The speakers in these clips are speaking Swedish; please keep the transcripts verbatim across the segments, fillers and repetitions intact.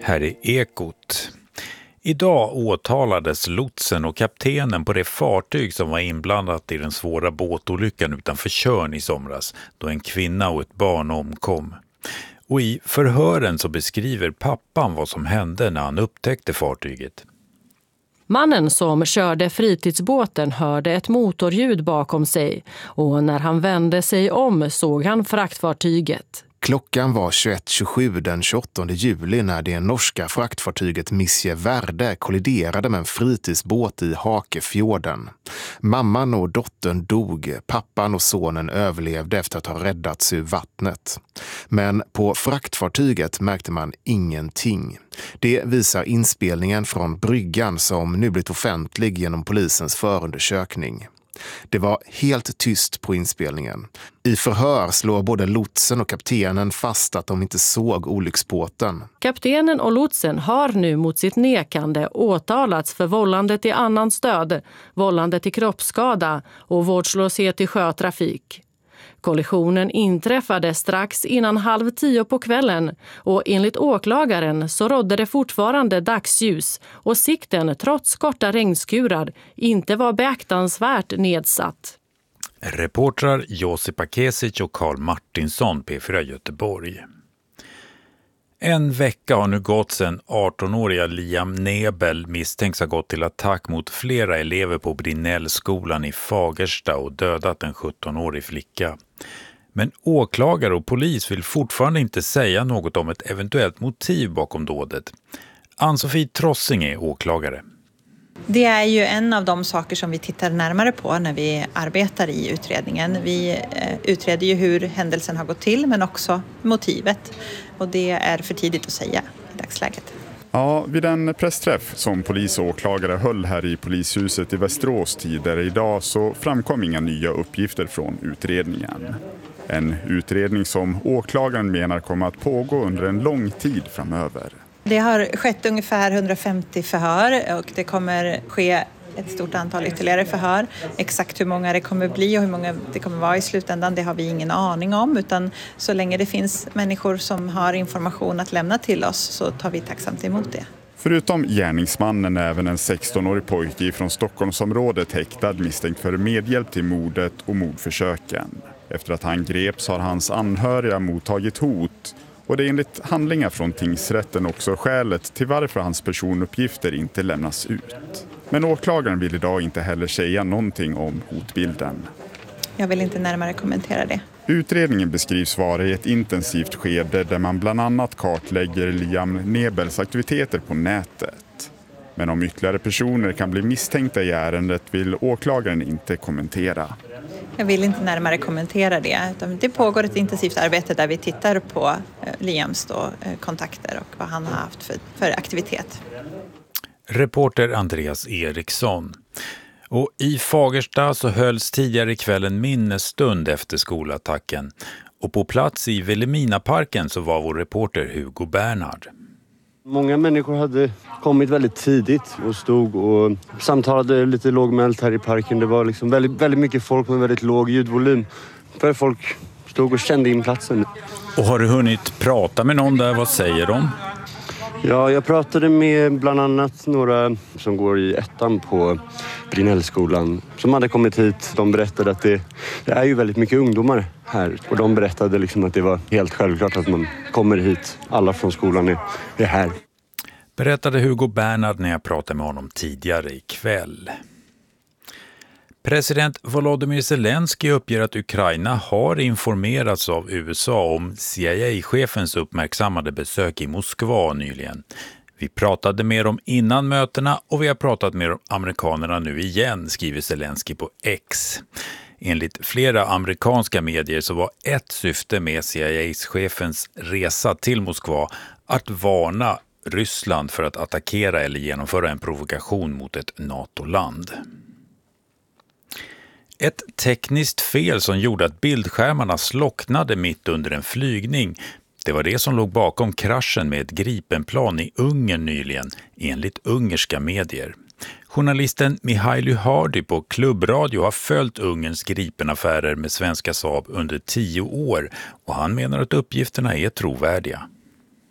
Här är Ekot. Idag åtalades lotsen och kaptenen på det fartyg som var inblandat i den svåra båtolyckan utanför Tjörn i somras, då en kvinna och ett barn omkom. Och i förhören så beskriver pappan vad som hände när han upptäckte fartyget. Mannen som körde fritidsbåten hörde ett motorljud bakom sig och när han vände sig om såg han fraktfartyget. Klockan var tjugoett tjugosju den tjugoåttonde juli när det norska fraktfartyget Misje Värde kolliderade med en fritidsbåt i Hakefjorden. Mamman och dottern dog, pappan och sonen överlevde efter att ha räddats ur vattnet. Men på fraktfartyget märkte man ingenting. Det visar inspelningen från bryggan som nu blivit offentlig genom polisens förundersökning. Det var helt tyst på inspelningen. I förhör slår både lotsen och kaptenen fast att de inte såg olycksbåten. Kaptenen och lotsen har nu mot sitt nekande åtalats för vållande till annans död, vållande till kroppsskada och vårdslöshet i sjötrafik. Kollisionen inträffade strax innan halv tio på kvällen och enligt åklagaren så rådde det fortfarande dagsljus och sikten trots korta regnskurar inte var beaktansvärt nedsatt. Reportrar Josipa Kesic och Karl Martinsson, P fyra Göteborg. En vecka har nu gått sedan arton-åriga Liam Nebel misstänks ha gått till attack mot flera elever på Brinellskolan i Fagersta och dödat en sjutton-årig flicka. Men åklagare och polis vill fortfarande inte säga något om ett eventuellt motiv bakom dådet. Ann-Sofie Trossing är åklagare. Det är ju en av de saker som vi tittar närmare på när vi arbetar i utredningen. Vi utreder ju hur händelsen har gått till men också motivet. Och det är för tidigt att säga i dagsläget. Ja, vid en pressträff som polis och åklagare höll här i polishuset i Västerås tidigare idag så framkom inga nya uppgifter från utredningen. En utredning som åklagaren menar kommer att pågå under en lång tid framöver. Det har skett ungefär hundrafemtio förhör och det kommer ske ett stort antal ytterligare förhör. Exakt hur många det kommer bli och hur många det kommer vara i slutändan, det har vi ingen aning om. Utan så länge det finns människor som har information att lämna till oss så tar vi tacksamt emot det. Förutom gärningsmannen är även en sexton-årig pojke från Stockholmsområdet häktad misstänkt för medhjälp till mordet och mordförsöken. Efter att han greps har hans anhöriga mottagit hot. Och det är enligt handlingar från tingsrätten också skälet till varför hans personuppgifter inte lämnas ut. Men åklagaren vill idag inte heller säga någonting om hotbilden. Jag vill inte närmare kommentera det. Utredningen beskrivs vara i ett intensivt skede där man bland annat kartlägger Liam Nebels aktiviteter på nätet. Men om ytterligare personer kan bli misstänkta i ärendet vill åklagaren inte kommentera. Jag vill inte närmare kommentera det. Utan det pågår ett intensivt arbete där vi tittar på Liams då, kontakter och vad han har haft för, för aktivitet. Reporter Andreas Eriksson. Och i Fagersta så hölls tidigare i kvällen minnesstund efter skolattacken. Och på plats i Vilhelminaparken så var vår reporter Hugo Bernhard. Många människor hade kommit väldigt tidigt och stod och samtalade lite lågmält här i parken. Det var liksom väldigt, väldigt mycket folk med väldigt låg ljudvolym. För folk stod och kände in platsen. Och har du hunnit prata med någon där? Vad säger de? Ja, jag pratade med bland annat några som går i ettan på Brinellskolan som hade kommit hit. De berättade att det, det är ju väldigt mycket ungdomar här. Och de berättade liksom att det var helt självklart att man kommer hit. Alla från skolan är, är här. Berättade Hugo Bernhard när jag pratade med honom tidigare ikväll. President Volodymyr Zelensky uppger att Ukraina har informerats av U S A om C I A-chefens uppmärksammade besök i Moskva nyligen. Vi pratade mer om innan mötena och vi har pratat mer om amerikanerna nu igen, skriver Zelensky på X. Enligt flera amerikanska medier så var ett syfte med C I A-chefens resa till Moskva att varna Ryssland för att attackera eller genomföra en provokation mot ett NATO-land. Ett tekniskt fel som gjorde att bildskärmarna slocknade mitt under en flygning. Det var det som låg bakom kraschen med ett Gripenplan i Ungern nyligen, enligt ungerska medier. Journalisten Mihaly Hardy på Klubbradio har följt Ungerns Gripenaffärer med svenska Saab under tio år och han menar att uppgifterna är trovärdiga.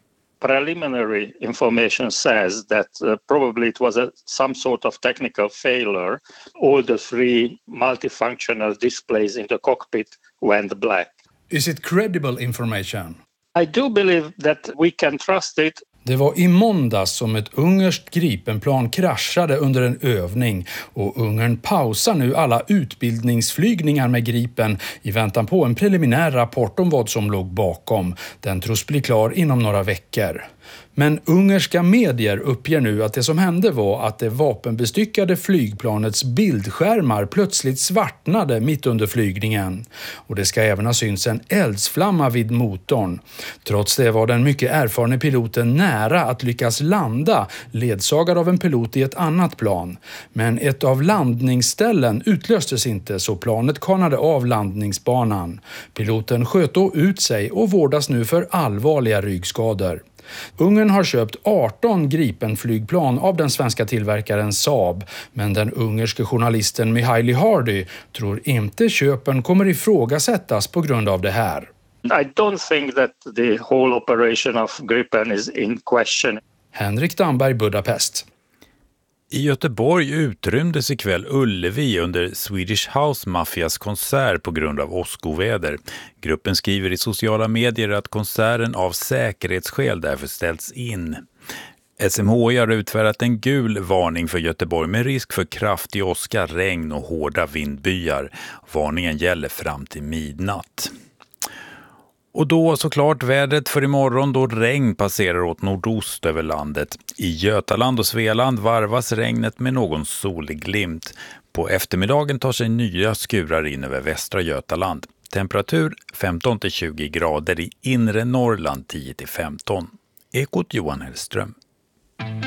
preliminary information says that uh, probably it was a, some sort of technical failure. All the three multifunctional displays in the cockpit went black. Is it credible information? I do believe that we can trust it. Det var i måndags som ett ungerskt Gripenplan kraschade under en övning och Ungern pausar nu alla utbildningsflygningar med Gripen i väntan på en preliminär rapport om vad som låg bakom. Den tros bli klar inom några veckor. Men ungerska medier uppger nu att det som hände var att det vapenbestyckade flygplanets bildskärmar plötsligt svartnade mitt under flygningen. Och det ska även ha synts en eldsflamma vid motorn. Trots det var den mycket erfarne piloten nära att lyckas landa, ledsagad av en pilot i ett annat plan. Men ett av landningsställen utlöstes inte så planet kanade av landningsbanan. Piloten sköt då ut sig och vårdas nu för allvarliga ryggskador. Ungern har köpt arton Gripen-flygplan av den svenska tillverkaren Saab, men den ungerske journalisten Mihaly Hardy tror inte köpen kommer ifrågasättas på grund av det här. I don't think that the whole operation of Gripen is in question. Henrik Damberg, Budapest. I Göteborg utrymdes ikväll Ullevi under Swedish House Mafias konsert på grund av åskoväder. Gruppen skriver i sociala medier att konserten av säkerhetsskäl därför ställts in. S M H I har utfärdat en gul varning för Göteborg med risk för kraftig åska, regn och hårda vindbyar. Varningen gäller fram till midnatt. Och då såklart vädret för imorgon då regn passerar åt nordost över landet. I Götaland och Svealand varvas regnet med någon solig glimt. På eftermiddagen tar sig nya skurar in över västra Götaland. Temperatur femton till tjugo grader, i inre Norrland tio till femton. Ekot Johan Hellström.